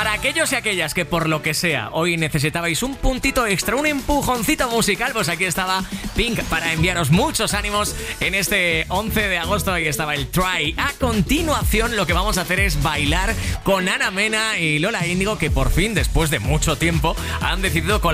Para aquellos y aquellas que por lo que sea hoy necesitabais un puntito extra, un empujoncito musical, pues aquí estaba Pink para enviaros muchos ánimos en este 11 de agosto. Ahí estaba el Try. A continuación lo que vamos a hacer es bailar con Ana Mena y Lola Índigo, que por fin, después de mucho tiempo, han decidido colaborar